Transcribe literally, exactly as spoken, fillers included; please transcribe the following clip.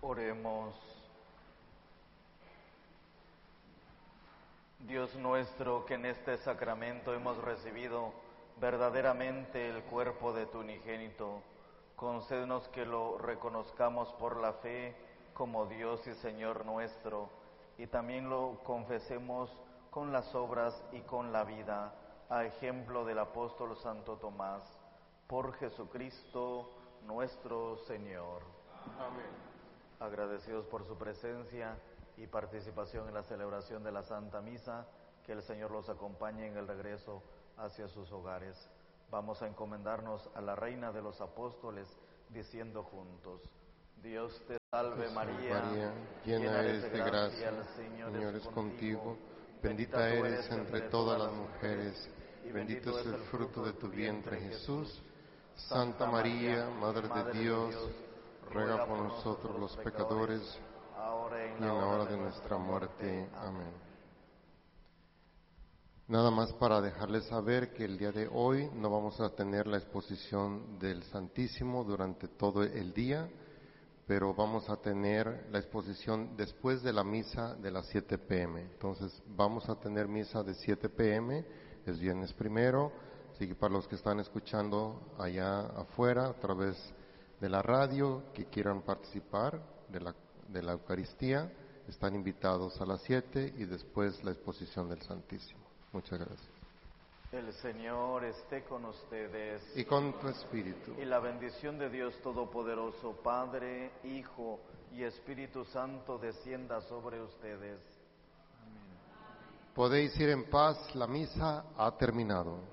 Oremos. Dios nuestro, que en este sacramento hemos recibido verdaderamente el cuerpo de tu unigénito, concédenos que lo reconozcamos por la fe como Dios y Señor nuestro, y también lo confesemos con las obras y con la vida, a ejemplo del apóstol Santo Tomás, por Jesucristo nuestro Señor. Amén. Agradecidos por su presencia y participación en la celebración de la Santa Misa, que el Señor los acompañe en el regreso hacia sus hogares. Vamos a encomendarnos a la Reina de los Apóstoles, diciendo juntos: Dios te salve María, María, llena eres de gracia, el Señor es contigo, bendita eres entre todas las mujeres, y bendito es el fruto de tu vientre Jesús. Santa María, Madre de Dios, ruega por nosotros los pecadores, ahora y en y en la hora de nuestra muerte. Amén. Nada más para dejarles saber que el día de hoy no vamos a tener la exposición del Santísimo durante todo el día, pero vamos a tener la exposición después de la misa de las siete pe eme. Entonces vamos a tener misa de siete pe eme, es viernes primero, así que para los que están escuchando allá afuera a través de la radio, que quieran participar de la, de la Eucaristía, están invitados a las siete y después la exposición del Santísimo. Muchas gracias. El Señor esté con ustedes. Y con tu espíritu. Y la bendición de Dios Todopoderoso, Padre, Hijo y Espíritu Santo, descienda sobre ustedes. Amén. Podéis ir en paz, la misa ha terminado.